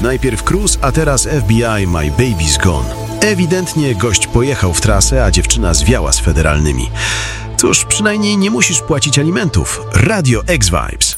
Najpierw Cruise, a teraz FBI My Baby's Gone. Ewidentnie gość pojechał w trasę, a dziewczyna zwiała z federalnymi. Cóż, przynajmniej nie musisz płacić alimentów. Radio X Vibes.